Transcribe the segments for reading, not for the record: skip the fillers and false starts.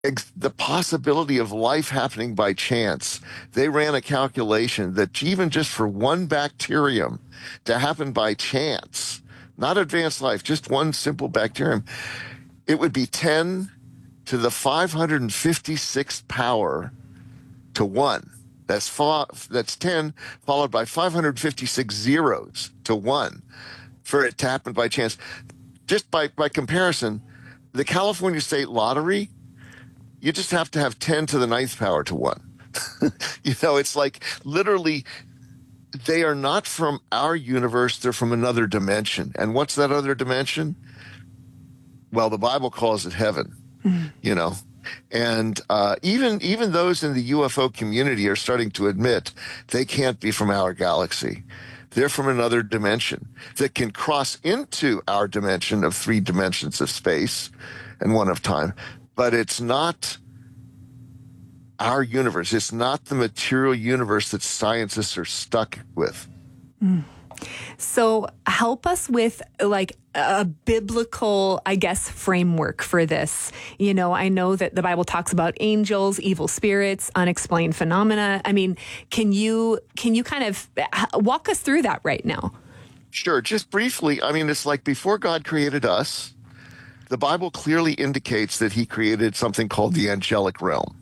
the possibility of life happening by chance. They ran a calculation that even just for one bacterium to happen by chance, not advanced life, just one simple bacterium, it would be 10 to the 556th power to 1. That's 10 followed by 556 zeros to 1 for it to happen by chance. Just by comparison, the California State Lottery, you just have to have 10 to the ninth power to 1. It's like literally they are not from our universe. They're from another dimension. And what's that other dimension? Well, the Bible calls it heaven, you know. And even those in the UFO community are starting to admit they can't be from our galaxy. They're from another dimension that can cross into our dimension of 3 dimensions of space and 1 of time. But it's not our universe. It's not the material universe that scientists are stuck with. So help us with like a biblical, I guess, framework for this. I know that the Bible talks about angels, evil spirits, unexplained phenomena. I mean, can you kind of walk us through that right now? Sure. Just briefly, I mean, it's like before God created us, the Bible clearly indicates that he created something called the angelic realm.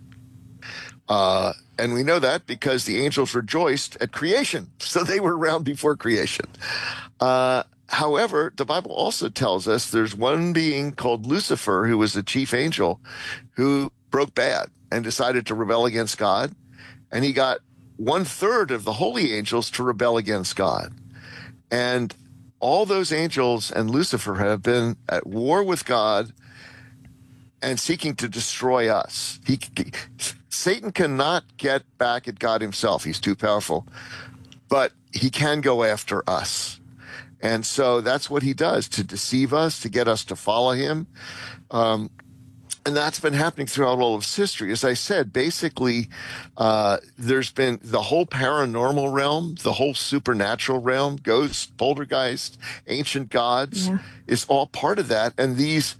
And we know that because the angels rejoiced at creation. So they were around before creation. However, the Bible also tells us there's one being called Lucifer, who was the chief angel, who broke bad and decided to rebel against God. And he got 1/3 of the holy angels to rebel against God. And all those angels and Lucifer have been at war with God and seeking to destroy us. Satan cannot get back at God himself. He's too powerful. But he can go after us. And so that's what he does, to deceive us, to get us to follow him. And that's been happening throughout all of history. As I said, basically, there's been the whole paranormal realm, the whole supernatural realm, ghosts, poltergeist, ancient gods, is all part of that. And these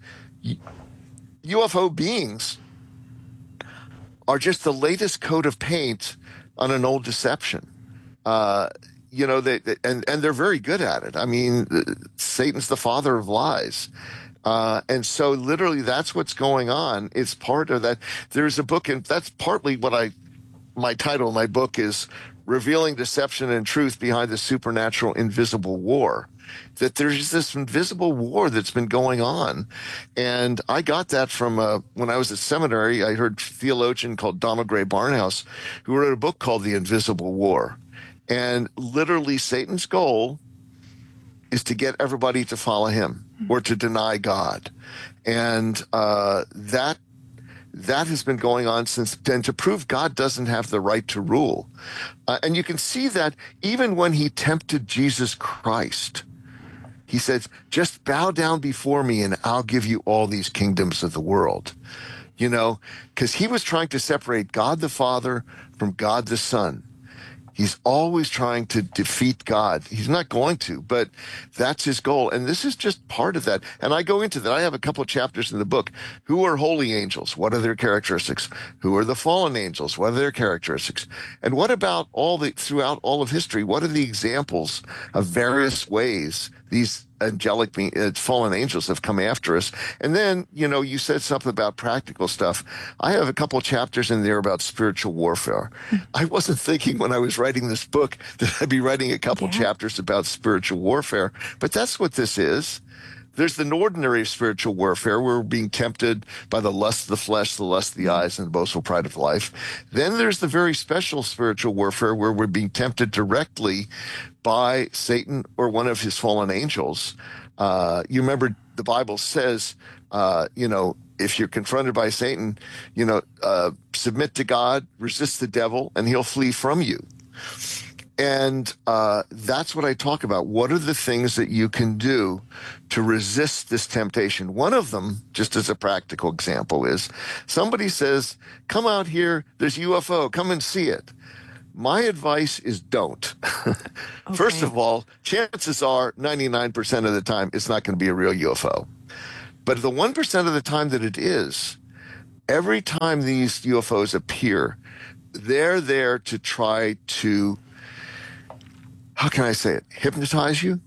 UFO beings are just the latest coat of paint on an old deception. And they're very good at it. I mean, Satan's the father of lies. And so literally that's what's going on. It's part of that. There's a book, and that's partly what my title of my book is Revealing Deception and Truth Behind the Supernatural Invisible War. That there's this invisible war that's been going on. And I got that from when I was at seminary. I heard a theologian called Donald Gray Barnhouse, who wrote a book called The Invisible War. And literally Satan's goal is to get everybody to follow him or to deny God. And that has been going on since then, to prove God doesn't have the right to rule. And you can see that even when he tempted Jesus Christ. He says, just bow down before me and I'll give you all these kingdoms of the world. Because he was trying to separate God the Father from God the Son. He's always trying to defeat God. He's not going to, but that's his goal. And this is just part of that. And I go into that. I have a couple of chapters in the book. Who are holy angels? What are their characteristics? Who are the fallen angels? What are their characteristics? And what about throughout all of history, what are the examples of various ways these angelic fallen angels have come after us? And then, you said something about practical stuff. I have a couple of chapters in there about spiritual warfare. I wasn't thinking when I was writing this book that I'd be writing a couple chapters about spiritual warfare, but that's what this is. There's the ordinary spiritual warfare where we're being tempted by the lust of the flesh, the lust of the eyes, and the boastful pride of life. Then there's the very special spiritual warfare where we're being tempted directly by Satan or one of his fallen angels. You remember the Bible says, if you're confronted by Satan, submit to God, resist the devil, and he'll flee from you. And that's what I talk about. What are the things that you can do to resist this temptation? One of them, just as a practical example, is somebody says, come out here, there's UFO, come and see it. My advice is don't. Okay. First of all, chances are 99% of the time it's not going to be a real UFO. But the 1% of the time that it is, every time these UFOs appear, they're there to try to, how can I say it, hypnotize you.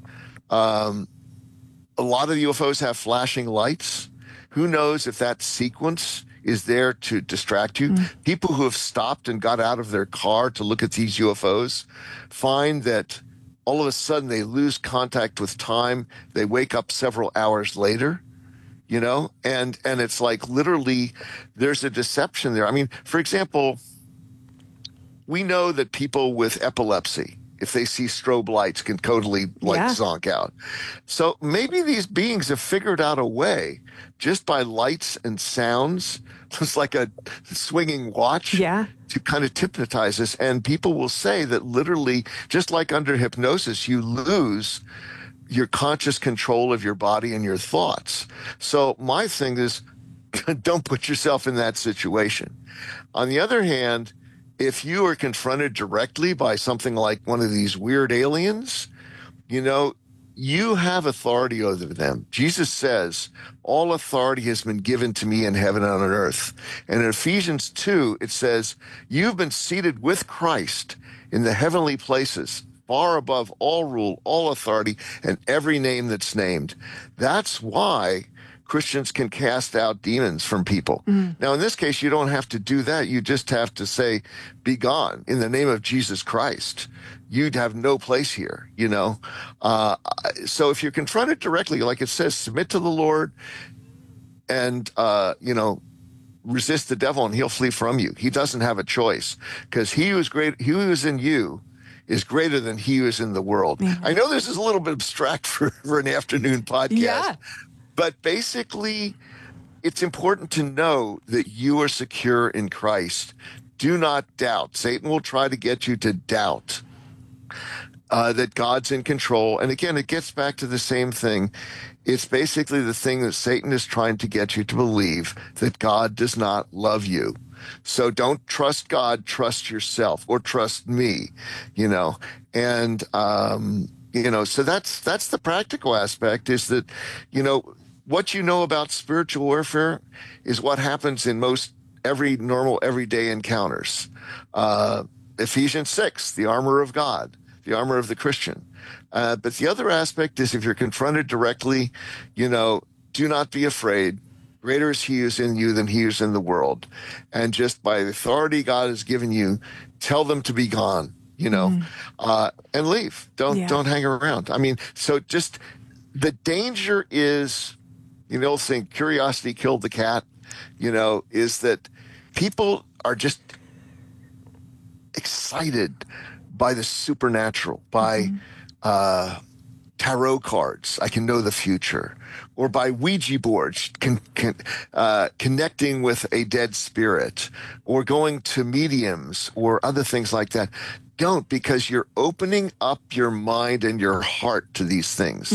A lot of the UFOs have flashing lights. Who knows if that sequence is there to distract you? People who have stopped and got out of their car to look at these UFOs find that all of a sudden they lose contact with time. They wake up several hours later, and it's like literally there's a deception there. I mean, for example, we know that people with epilepsy, if they see strobe lights, can totally zonk out. So maybe these beings have figured out a way just by lights and sounds, just like a swinging watch, to kind of hypnotize us. And people will say that literally, just like under hypnosis, you lose your conscious control of your body and your thoughts. So my thing is, don't put yourself in that situation. On the other hand, if you are confronted directly by something like one of these weird aliens, you have authority over them. Jesus says, all authority has been given to me in heaven and on earth. And in Ephesians 2, it says, you've been seated with Christ in the heavenly places, far above all rule, all authority, and every name that's named. That's why Christians can cast out demons from people. Now, in this case, you don't have to do that. You just have to say, be gone in the name of Jesus Christ. You'd have no place here, So if you're confronted directly, like it says, submit to the Lord and, resist the devil and he'll flee from you. He doesn't have a choice because he who is in you is greater than he who is in the world. I know this is a little bit abstract for an afternoon podcast. But basically, it's important to know that you are secure in Christ. Do not doubt. Satan will try to get you to doubt that God's in control. And again, it gets back to the same thing. It's basically the thing that Satan is trying to get you to believe, that God does not love you. So don't trust God, trust yourself, or trust me, And, so that's the practical aspect, is that, what you know about spiritual warfare is what happens in most every normal everyday encounters. Ephesians 6, the armor of God, the armor of the Christian. But the other aspect is if you're confronted directly, do not be afraid. Greater is he who's in you than he who's in the world. And just by the authority God has given you, tell them to be gone, and leave. Don't hang around. I mean, so just the danger is, the old saying, curiosity killed the cat, is that people are just excited by the supernatural, by tarot cards, I can know the future, or by Ouija boards, connecting with a dead spirit, or going to mediums, or other things like that. Don't, because you're opening up your mind and your heart to these things.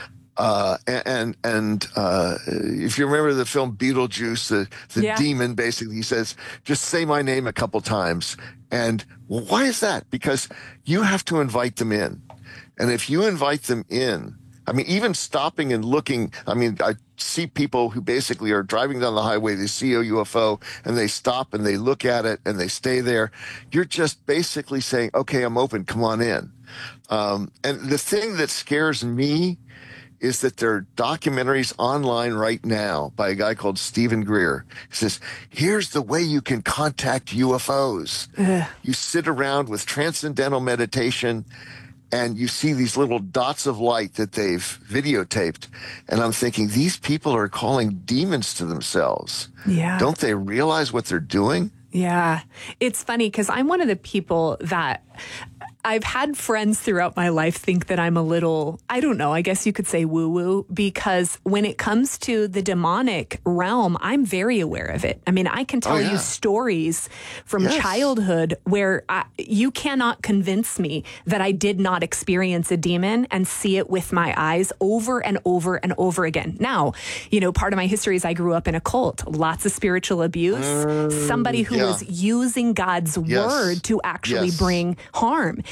If you remember the film Beetlejuice, the demon basically says, just say my name a couple times. And why is that? Because you have to invite them in. And if you invite them in, I mean, even stopping and looking, I see people who basically are driving down the highway, they see a UFO and they stop and they look at it and they stay there. You're just basically saying, okay, I'm open, come on in. And the thing that scares me is that there are documentaries online right now by a guy called Stephen Greer. He says, here's the way you can contact UFOs. You sit around with transcendental meditation and you see these little dots of light that they've videotaped. And I'm thinking, these people are calling demons to themselves. Yeah. Don't they realize what they're doing? Yeah. It's funny because I'm one of the people that I've had friends throughout my life think that I'm a little, I don't know, I guess you could say woo-woo, because when it comes to the demonic realm, I'm very aware of it. I mean, I can tell you stories from childhood where you cannot convince me that I did not experience a demon and see it with my eyes over and over and over again. Now, part of my history is I grew up in a cult, lots of spiritual abuse, somebody who was using God's word to actually bring harm.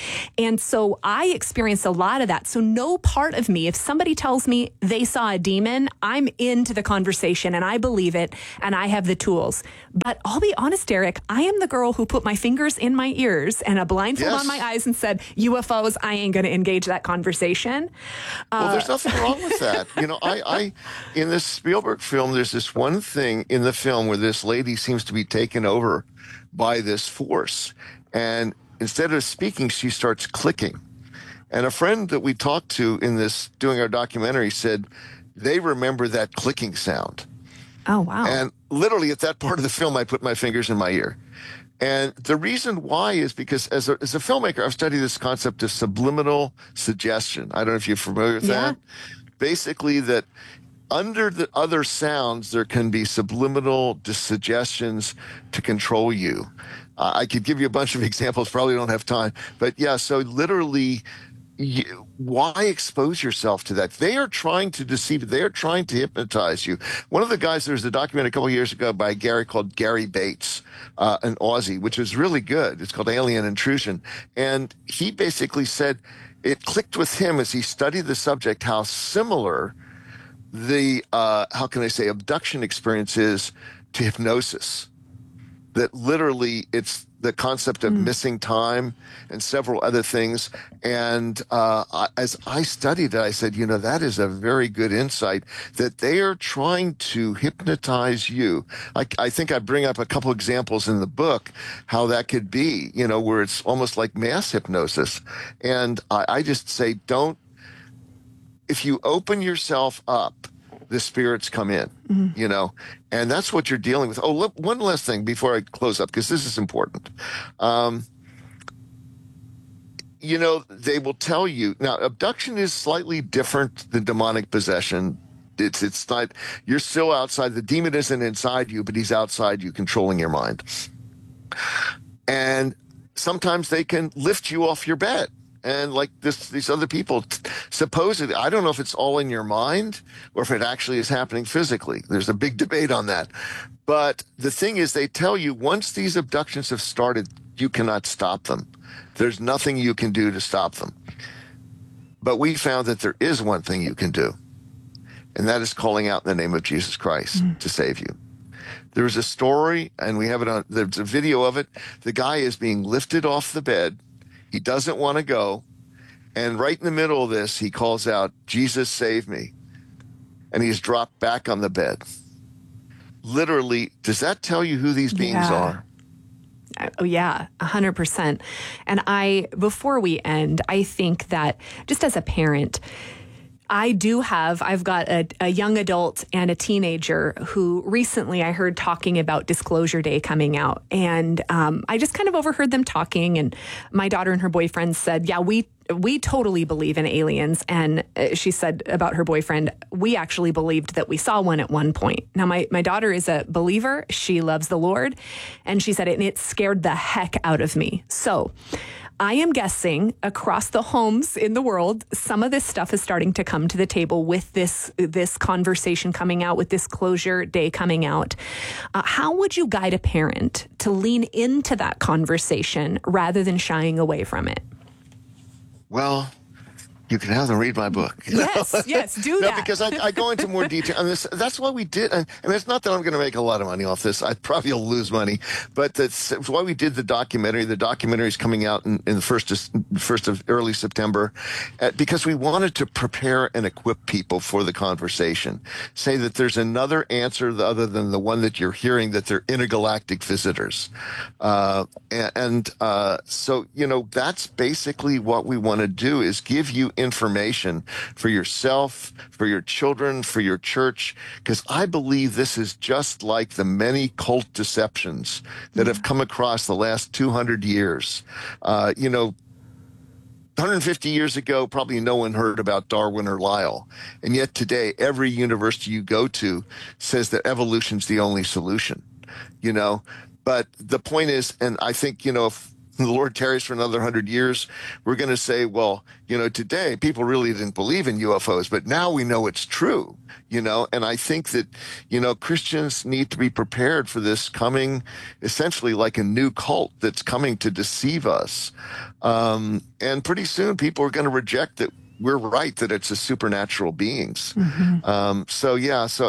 And so I experienced a lot of that. So no part of me, if somebody tells me they saw a demon, I'm into the conversation and I believe it and I have the tools. But I'll be honest, Derek, I am the girl who put my fingers in my ears and a blindfold on my eyes and said, UFOs, I ain't going to engage that conversation. Well, there's nothing wrong with that. I in this Spielberg film, there's this one thing in the film where this lady seems to be taken over by this force. And instead of speaking, she starts clicking. And a friend that we talked to in this, doing our documentary, said they remember that clicking sound. Oh, wow. And literally at that part of the film, I put my fingers in my ear. And the reason why is because as a filmmaker, I've studied this concept of subliminal suggestion. I don't know if you're familiar with that. Basically, that under the other sounds, there can be subliminal suggestions to control you. I could give you a bunch of examples, probably don't have time. But yeah, so literally, why expose yourself to that? They are trying to deceive you. They are trying to hypnotize you. One of the guys, there was a documentary a couple of years ago by called Gary Bates, an Aussie, which was really good. It's called Alien Intrusion. And he basically said it clicked with him as he studied the subject, how similar the, how can I say, abduction experience is to hypnosis. That literally it's the concept of missing time and several other things. And as I studied it, I said, that is a very good insight that they are trying to hypnotize you. I think I bring up a couple examples in the book how that could be, where it's almost like mass hypnosis. And I just say, if you open yourself up, the spirits come in, and that's what you're dealing with. Oh, look, one last thing before I close up, because this is important. They will tell you now, abduction is slightly different than demonic possession. It's not, you're still outside. The demon isn't inside you, but he's outside you, controlling your mind. And sometimes they can lift you off your bed. And like these other people, supposedly, I don't know if it's all in your mind or if it actually is happening physically. There's a big debate on that. But the thing is, they tell you once these abductions have started, you cannot stop them. There's nothing you can do to stop them. But we found that there is one thing you can do, and that is calling out in the name of Jesus Christ to save you. There was a story, and we have it on, there's a video of it. The guy is being lifted off the bed. He doesn't want to go. And right in the middle of this, he calls out, Jesus, save me. And he's dropped back on the bed. Literally, does that tell you who these beings are? Oh, yeah, 100%. And before we end, I think that just as a parent, I've got a young adult and a teenager who recently I heard talking about Disclosure Day coming out. And I just kind of overheard them talking. And my daughter and her boyfriend said, yeah, we totally believe in aliens. And she said about her boyfriend, we actually believed that we saw one at one point. Now, my daughter is a believer. She loves the Lord. And she said it scared the heck out of me. So I am guessing across the homes in the world, some of this stuff is starting to come to the table with this conversation coming out, with Disclosure Day coming out. How would you guide a parent to lean into that conversation rather than shying away from it? Well, you can have them read my book. Yes, do that. No, because I go into more detail on this. That's why we did, and it's not that I'm going to make a lot of money off this. I probably will lose money, but that's why we did the documentary. The documentary is coming out in the first of early September, because we wanted to prepare and equip people for the conversation. Say that there's another answer other than the one that you're hearing, that they're intergalactic visitors, so that's basically what we want to do, is give you information for yourself, for your children, for your church, because I believe this is just like the many cult deceptions that have come across the last 200 years. 150 years ago, probably no one heard about Darwin or Lyell. And yet today, every university you go to says that evolution's the only solution, But the point is, and I think, the Lord tarries for another 100 years, we're going to say, well, today people really didn't believe in UFOs, but now we know it's true, and I think that, Christians need to be prepared for this coming, essentially like a new cult that's coming to deceive us. And pretty soon people are going to reject that we're right, that it's a supernatural beings. So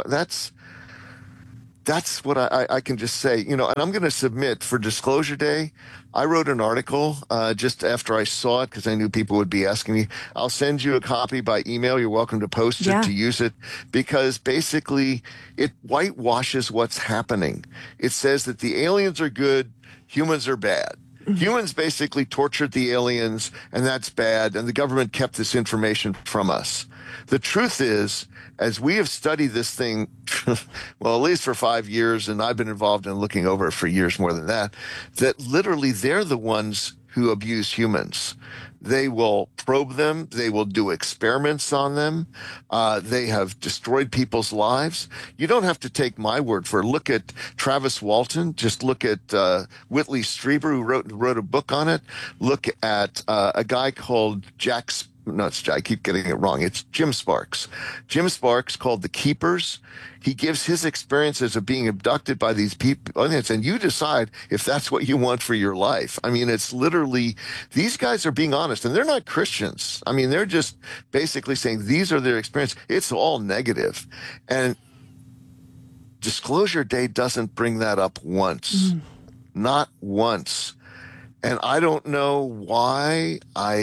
that's what I can just say, and I'm going to submit for Disclosure Day. I wrote an article just after I saw it because I knew people would be asking me. I'll send you a copy by email. You're welcome to post it, to use it, because basically it whitewashes what's happening. It says that the aliens are good, humans are bad. Humans basically tortured the aliens, and that's bad, and the government kept this information from us. The truth is, as we have studied this thing, well, at least for 5 years, and I've been involved in looking over it for years more than that literally they're the ones who abuse humans. They will probe them. They will do experiments on them. They have destroyed people's lives. You don't have to take my word for it. Look at Travis Walton. Just look at Whitley Strieber, who wrote a book on it. Look at a guy called I keep getting it wrong. It's Jim Sparks. Jim Sparks, called The Keepers. He gives his experiences of being abducted by these people, and you decide if that's what you want for your life. I mean, it's literally, these guys are being honest, and they're not Christians. I mean, they're just basically saying these are their experiences. It's all negative. And Disclosure Day doesn't bring that up once. Not once. And I don't know why.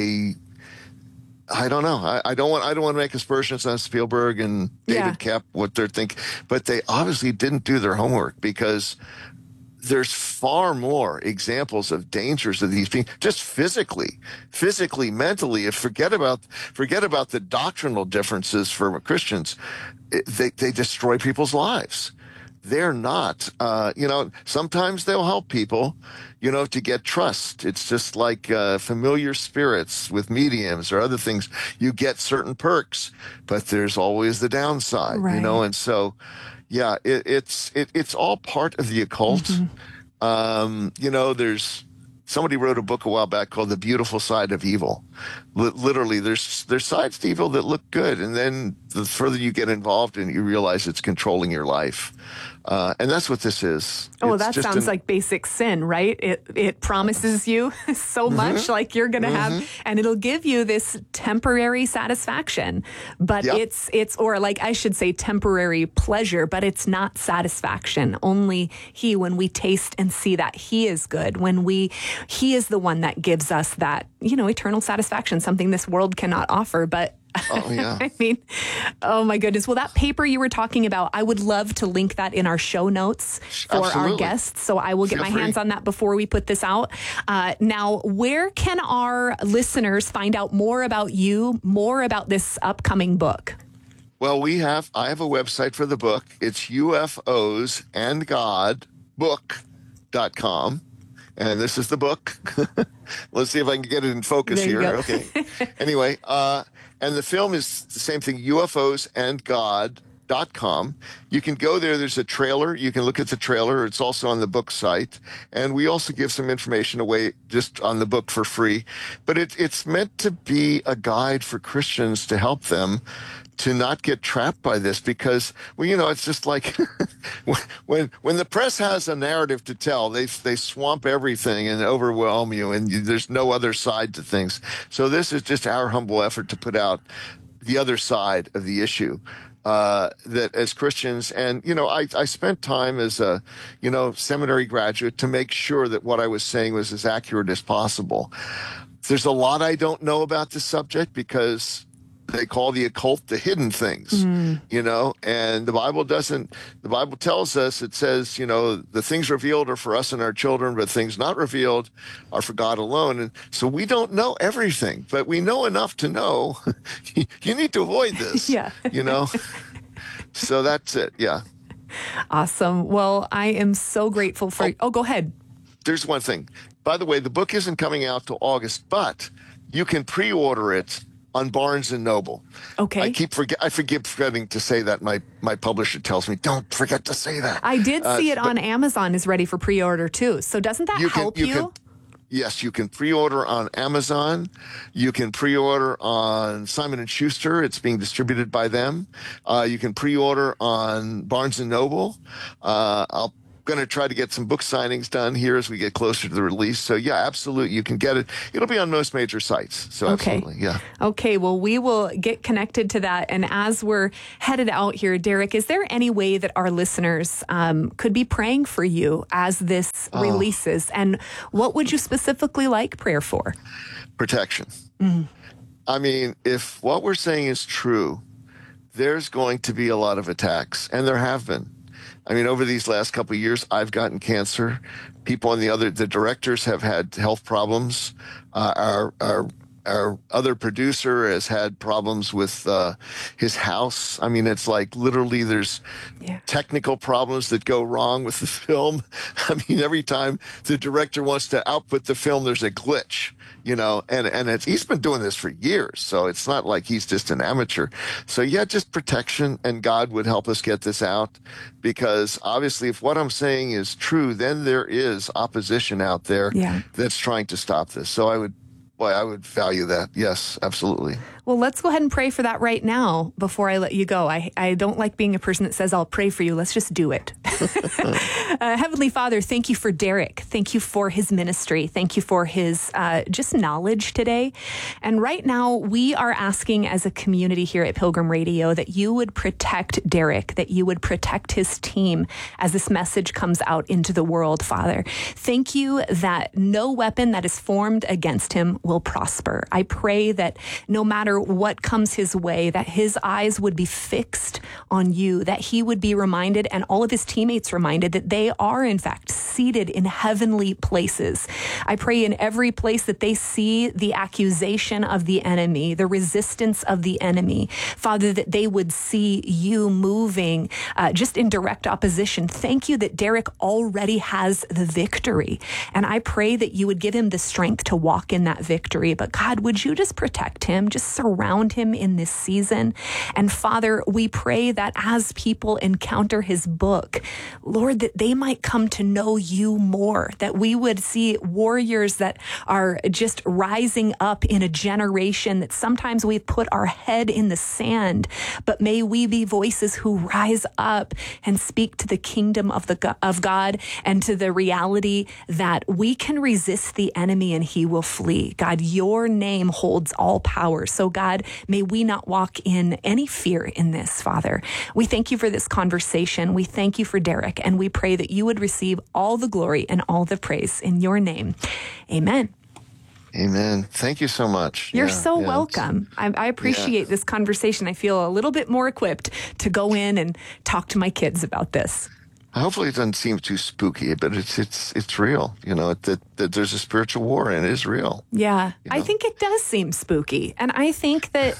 I don't know. I don't want to make aspersions on Spielberg and David Koepp, what they're thinking, but they obviously didn't do their homework, because there's far more examples of dangers of these beings, just physically, mentally. Forget about the doctrinal differences for Christians. They destroy people's lives. They're not, sometimes they'll help people, to get trust. It's just like familiar spirits with mediums or other things. You get certain perks, but there's always the downside, right. And so, it's all part of the occult. There's somebody wrote a book a while back called The Beautiful Side of Evil. Literally, there's sides to evil that look good, and then the further you get involved in it, you realize it's controlling your life. And that's what this is. Oh, that sounds like basic sin, right? It promises you so much, like you're going to have, and it'll give you this temporary satisfaction, but or like I should say temporary pleasure, but it's not satisfaction. Only when we taste and see that He is good, He is the one that gives us that, eternal satisfaction, something this world cannot offer, but oh, yeah. I mean, oh my goodness. Well, that paper you were talking about, I would love to link that in our show notes for our guests. So I will get my hands on that before we put this out. Now, where can our listeners find out more about you, more about this upcoming book? Well, I have a website for the book. It's ufosandgodbook.com. And this is the book. Let's see if I can get it in focus here. Okay. Anyway, and the film is the same thing, ufosandgod.com. You can go there. There's a trailer. You can look at the trailer. It's also on the book site. And we also give some information away just on the book for free. But it's meant to be a guide for Christians to help them to not get trapped by this, because, it's just like when the press has a narrative to tell, they swamp everything and overwhelm you, and there's no other side to things. So this is just our humble effort to put out the other side of the issue. That as Christians, and, I spent time as a, seminary graduate to make sure that what I was saying was as accurate as possible. There's a lot I don't know about this subject, because they call the occult the hidden things, and the Bible doesn't. The Bible tells us, it says, the things revealed are for us and our children, but things not revealed are for God alone. And so we don't know everything, but we know enough to know you need to avoid this. So that's it. Yeah. Awesome. Well, I am so grateful for. Oh, go ahead. There's one thing. By the way, the book isn't coming out till August, but you can pre-order it on Barnes & Noble. Okay. I forget forgetting to say that. My publisher tells me, don't forget to say that. I did see it on Amazon is ready for pre-order too. So doesn't that help you? Yes, you can pre-order on Amazon. You can pre-order on Simon & Schuster. It's being distributed by them. You can pre-order on Barnes & Noble. I'll going to try to get some book signings done here as we get closer to the release. So yeah, absolutely. You can get it. It'll be on most major sites. So absolutely. Yeah. Okay. Well, we will get connected to that. And as we're headed out here, Derek, is there any way that our listeners could be praying for you as this releases? And what would you specifically like prayer for? Protection. I mean, if what we're saying is true, there's going to be a lot of attacks, and there have been. I mean, over these last couple of years, I've gotten cancer. People on the directors have had health problems. Our other producer has had problems with his house. I mean, it's like literally there's technical problems that go wrong with the film. I mean, every time the director wants to output the film, there's a glitch, and he's been doing this for years. So it's not like he's just an amateur. So yeah, just protection, and God would help us get this out, because obviously if what I'm saying is true, then there is opposition out there that's trying to stop this. So I would value that. Yes, absolutely. Well, let's go ahead and pray for that right now before I let you go. I don't like being a person that says, I'll pray for you. Let's just do it. Heavenly Father, thank you for Derek. Thank you for his ministry. Thank you for his just knowledge today. And right now, we are asking as a community here at Pilgrim Radio that you would protect Derek, that you would protect his team as this message comes out into the world, Father. Thank you that no weapon that is formed against him will prosper. I pray that no matter what comes his way, that his eyes would be fixed on you, that he would be reminded, and all of his teammates reminded, that they are in fact seated in heavenly places. I pray in every place that they see the accusation of the enemy, the resistance of the enemy, Father, that they would see you moving just in direct opposition. Thank you that Derek already has the victory. And I pray that you would give him the strength to walk in that victory. But God, would you just protect him, just surround him in this season? And Father, we pray that as people encounter his book, Lord, that they might come to know you more, that we would see warriors that are just rising up in a generation that sometimes we've put our head in the sand, but may we be voices who rise up and speak to the kingdom of God and to the reality that we can resist the enemy and he will flee. God, your name holds all power. So God, may we not walk in any fear in this, Father. We thank you for this conversation. We thank you for Derek, and we pray that you would receive all the glory and all the praise in your name. Amen. Amen. Thank you so much. You're so welcome. I appreciate this conversation. I feel a little bit more equipped to go in and talk to my kids about this. Hopefully it doesn't seem too spooky, but it's real. That there's a spiritual war and it is real. Yeah, I think it does seem spooky. And I think that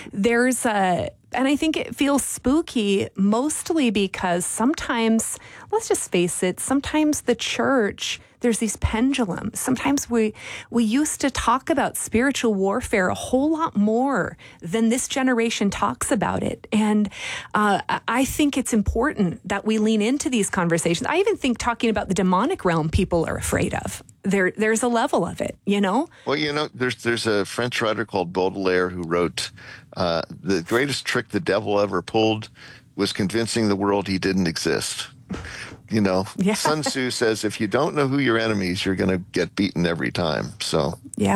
and I think it feels spooky mostly because sometimes, let's just face it, sometimes the church, there's these pendulums. Sometimes we used to talk about spiritual warfare a whole lot more than this generation talks about it. And I think it's important that we lean into these conversations. I even think talking about the demonic realm, people are afraid of. There's a level of it, Well, there's a French writer called Baudelaire who wrote, the greatest trick the devil ever pulled was convincing the world he didn't exist. Sun Tzu says, if you don't know who your enemies, you're going to get beaten every time. So,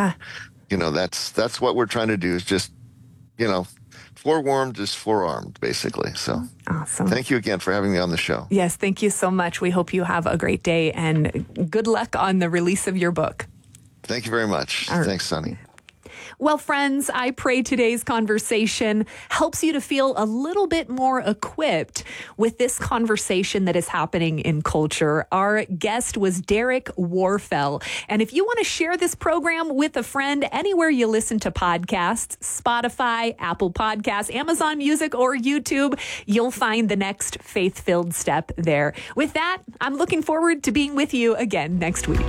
that's what we're trying to do, is just, forewarned is forearmed, basically. So awesome. Thank you again for having me on the show. Yes, thank you so much. We hope you have a great day, and good luck on the release of your book. Thank you very much. All right. Thanks, Sonny. Well, friends, I pray today's conversation helps you to feel a little bit more equipped with this conversation that is happening in culture. Our guest was Derek Warfel. And if you want to share this program with a friend anywhere you listen to podcasts, Spotify, Apple Podcasts, Amazon Music, or YouTube, you'll find the next faith-filled step there. With that, I'm looking forward to being with you again next week.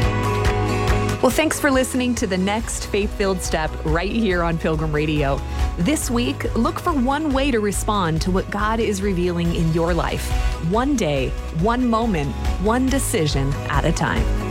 Well, thanks for listening to the next Faith-Filled Step right here on Pilgrim Radio. This week, look for one way to respond to what God is revealing in your life. One day, one moment, one decision at a time.